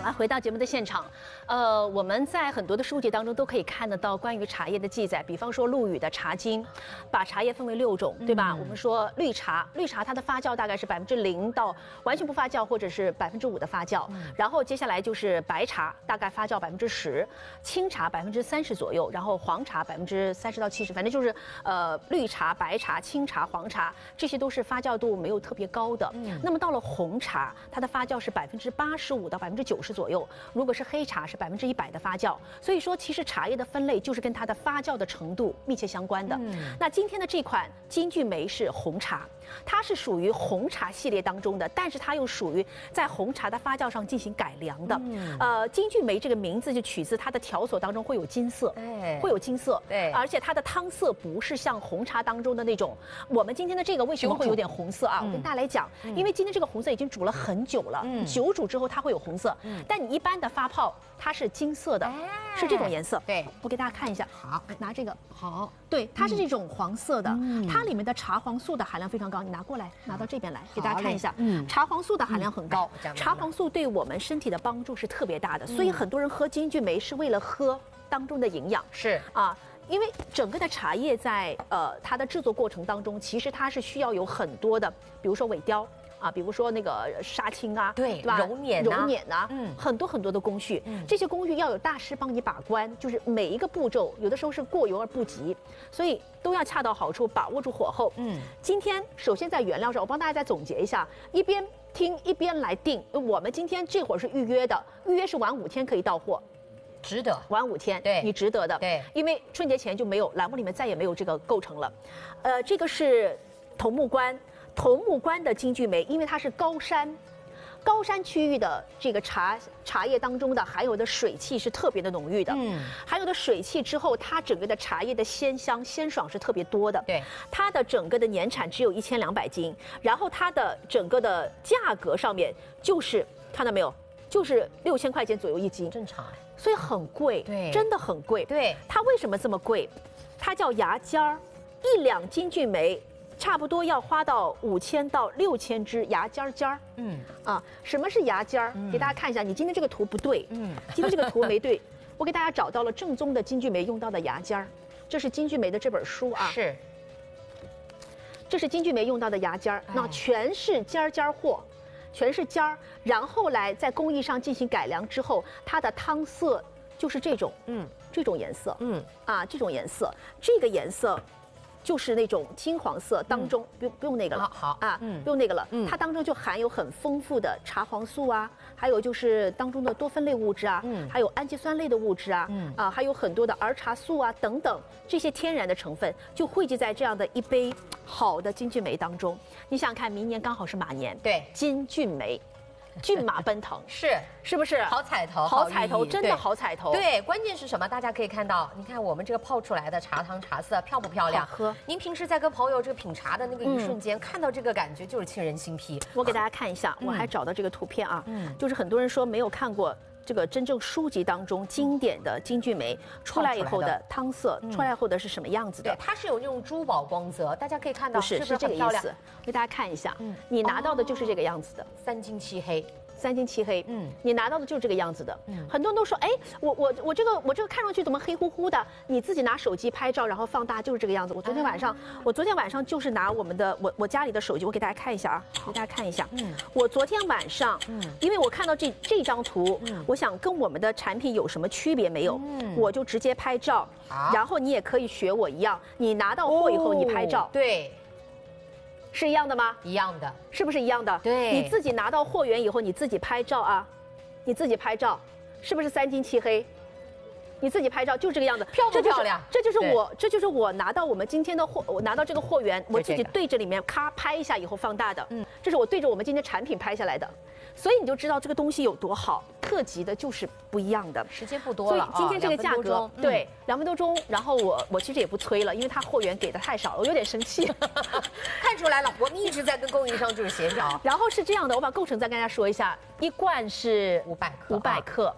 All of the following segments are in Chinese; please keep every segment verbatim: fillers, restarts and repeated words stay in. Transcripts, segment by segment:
啊，回到节目的现场，呃，我们在很多的书籍当中都可以看得到关于茶叶的记载，比方说陆羽的《茶经》，把茶叶分为六种，对吧？嗯、我们说绿茶，绿茶它的发酵大概是百分之零到完全不发酵，或者是百分之五的发酵。嗯、然后接下来就是白茶，大概发酵百分之十，青茶百分之三十左右，然后黄茶百分之三十到七十，反正就是呃绿茶、白茶、青茶、黄茶，这些都是发酵度没有特别高的。嗯、那么到了红茶，它的发酵是百分之八十五到百分之九十左右。如果是黑茶是百分之一百的发酵，所以说其实茶叶的分类就是跟它的发酵的程度密切相关的。嗯、那今天的这款金骏眉是红茶，它是属于红茶系列当中的，但是它又属于在红茶的发酵上进行改良的。嗯、呃，金骏眉这个名字就取自它的条索当中会有金色，哎、会有金色，对，而且它的汤色不是像红茶当中的那种。我们今天的这个为什么会有点红色啊？嗯、我跟大家来讲，嗯、因为今天这个红色已经煮了很久了，嗯、久煮之后它会有红色，嗯、但你一般的发泡它是金色的，哎、是这种颜色。对，我给大家看一下。好，拿这个。好，对，它是这种黄色的，嗯、它里面的茶黄素的含量非常高。你拿过来，拿到这边来，给大家看一下。嗯，茶黄素的含量很高，嗯、茶黄素对我们身体的帮助是特别大的，嗯、所以很多人喝金骏眉是为了喝当中的营养。是啊。因为整个的茶叶在呃它的制作过程当中，其实它是需要有很多的，比如说尾雕啊，比如说那个杀青啊，对，对吧？揉捻、揉捻啊，嗯，很多很多的工序，嗯、这些工序要有大师帮你把关，就是每一个步骤，有的时候是过犹而不及，所以都要恰到好处，把握住火候。嗯，今天首先在原料上，我帮大家再总结一下，一边听一边来定。我们今天这会儿是预约的，预约是晚五天可以到货。值得晚五天，对你值得的，对，因为春节前就没有栏目里面再也没有这个构成了，呃，这个是桐木关，桐木关的金骏眉，因为它是高山，高山区域的这个茶茶叶当中的含有的水汽是特别的浓郁的，嗯，含有的水汽之后，它整个的茶叶的鲜香鲜爽是特别多的，对，它的整个的年产只有一千两百斤，然后它的整个的价格上面就是看到没有，就是六千块钱左右一斤，正常。所以很贵，对，真的很贵。对，它为什么这么贵？它叫芽尖儿，一两金骏眉差不多要花到五千到六千只芽尖尖儿。嗯，啊，什么是芽尖儿？嗯、给大家看一下，你今天这个图不对，嗯，今天这个图没对，我给大家找到了正宗的金骏眉用到的芽尖儿，这是金骏眉的这本书啊，是，这是金骏眉用到的芽尖儿，那全是尖儿尖儿货。全是尖儿，然后来在工艺上进行改良之后，它的汤色就是这种，嗯，这种颜色，嗯，啊，这种颜色，这个颜色就是那种金黄色当中，不、嗯、不用那个了，好啊，嗯，不用那个了，嗯，它当中就含有很丰富的茶黄素啊，还有就是当中的多酚类物质啊，嗯，还有氨基酸类的物质啊，嗯，啊，还有很多的儿茶素啊等等这些天然的成分，就汇集在这样的一杯好的金骏眉当中。你想想看，明年刚好是马年，对，金骏眉。骏马奔腾是是不是好彩头？好彩头，真的好彩头。对，关键是什么？大家可以看到，你看我们这个泡出来的茶汤茶色漂不漂亮？好喝。您平时在跟朋友这个品茶的那个一瞬间，嗯、看到这个感觉就是沁人心脾。我给大家看一下，嗯、我还找到这个图片啊，嗯，就是很多人说没有看过。这个真正书籍当中经典的金骏眉出来以后的汤色，出来后的是什么样子的？对，它是有那种珠宝光泽，大家可以看到，是是这个意思。给大家看一下，嗯，你拿到的就是这个样子的，三金漆黑。三金漆黑，嗯，你拿到的就是这个样子的，嗯，很多人都说，哎，我我我这个我这个看上去怎么黑乎乎的？你自己拿手机拍照，然后放大就是这个样子。我昨天晚上，啊、我昨天晚上就是拿我们的我我家里的手机，我给大家看一下啊，给大家看一下，嗯，我昨天晚上，嗯，因为我看到这这张图，嗯，我想跟我们的产品有什么区别没有？嗯，我就直接拍照，啊、然后你也可以学我一样，你拿到货以后你拍照，哦、对。是一样的吗？一样的，是不是一样的？对，你自己拿到货源以后，你自己拍照啊，你自己拍照，是不是三金漆黑？你自己拍照就是这个样子，漂不漂亮？这就是我，这就是我拿到我们今天的货，我拿到这个货源，我自己对着里面咔拍一下以后放大的，嗯，这是我对着我们今天产品拍下来的，所以你就知道这个东西有多好。特级的就是不一样的，时间不多了，所以今天这个价格，对，两分多钟。然后我我其实也不催了，因为它货源给的太少了，我有点生气。看出来了，我们一直在跟供应商就是协调。然后是这样的，我把构成再跟大家说一下，一罐是五百克，五百克，对。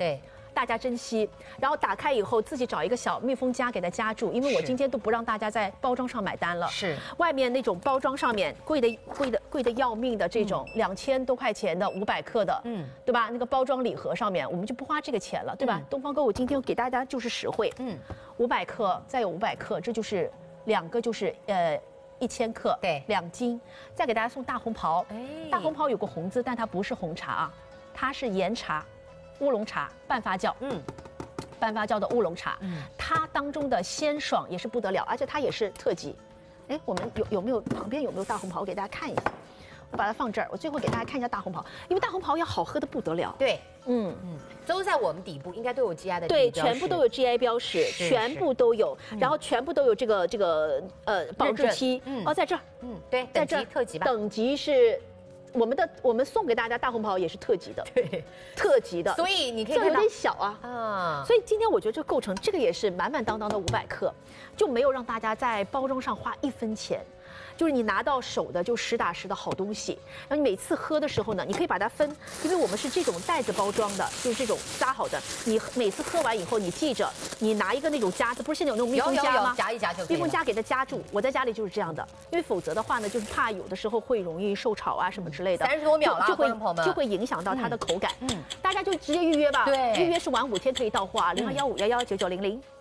大家珍惜。然后打开以后自己找一个小密封夹给它夹住，因为我今天都不让大家在包装上买单了。 是， 外面那种包装上面贵的贵的贵的要命的这种两千多块钱的五百克的，嗯，对吧？那个包装礼盒上面我们就不花这个钱了，对吧？东方哥，我今天给大家就是实惠，嗯，五百克再有五百克，这就是两个就是呃。一千克， 对， 两斤，再给大家送大红袍。哎，大红袍有个红字，但它不是红茶啊，它是岩茶、乌龙茶半发酵。嗯，半发酵的乌龙茶，嗯，它当中的鲜爽也是不得了，而且它也是特级。哎，我们有有没有旁边有没有大红袍？我给大家看一下。我把它放这儿，我最后给大家看一下大红袍，因为大红袍要好喝的不得了。 对，嗯嗯，都在我们底部，应该都有 G I 的对，全部都有 G I 标识，全部都有，然后全部都有这个这个呃保质期。嗯，哦，在这儿， 嗯，对，在这儿特级吧， 等级是。我们的我们送给大家大红袍也是特级的， 对， 特级的， 所以你可以这有点小啊，啊，所以今天我觉得这个构成，这个也是满满当当的五百克，就没有让大家在包装上花一分钱。就是你拿到手的就实打实的好东西，然后你每次喝的时候呢，你可以把它分，因为我们是这种袋子包装的，就是这种扎好的。你每次喝完以后，你记着，你拿一个那种夹子，不是现在有那种密封夹吗？ 夹一夹就可以。 密封夹给它夹住，我在家里就是这样的，因为否则的话呢，就是怕有的时候会容易受潮啊什么之类的。 三十多秒了， 就会就会影响到它的口感。嗯，大家就直接预约吧。 对， 预约是晚五天可以到货啊，零二幺五幺幺九九零零。